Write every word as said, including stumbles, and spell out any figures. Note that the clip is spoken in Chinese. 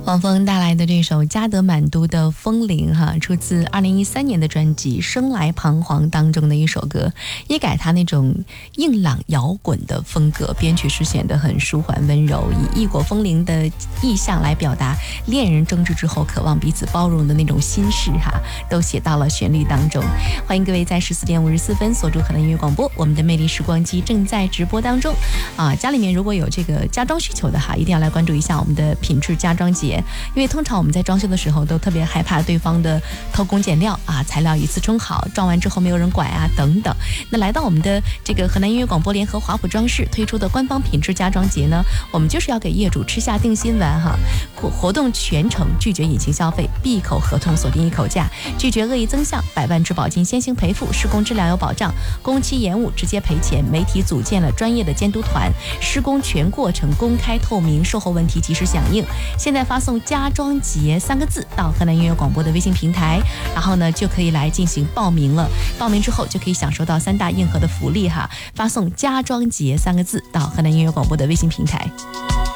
黄蜂带来的这首加德满都的风铃哈，出自二零一三年的专辑《生来彷徨》当中的一首歌，一改他那种硬朗摇滚的风格，编曲是显得很舒缓温柔，以异国风铃的意象来表达恋人争执之后渴望彼此包容的那种心事哈，都写到了旋律当中。欢迎各位在十四点五十四分锁住河南音乐广播，我们的魅力时光机正在直播当中啊！家里面如果有这个家装需求的哈，一定要来关注一下我们的品质家装节。因为通常我们在装修的时候都特别害怕对方的偷工减料啊，材料一次装好，装完之后没有人管啊等等。那来到我们的这个河南音乐广播联合华普装饰推出的官方品质家装节呢，我们就是要给业主吃下定心丸哈，活动全程拒绝隐形消费，闭口合同锁定一口价，拒绝恶意增项，百万质保金先行赔付，施工质量有保障，工期延误直接赔钱。媒体组建了专业的监督团，施工全过程公开透明，售后问题及时响应。现在发送家装节三个字到河南音乐广播的微信平台，然后呢就可以来进行报名了。报名之后就可以享受到三大硬核的福利哈，发送家装节三个字到河南音乐广播的微信平台。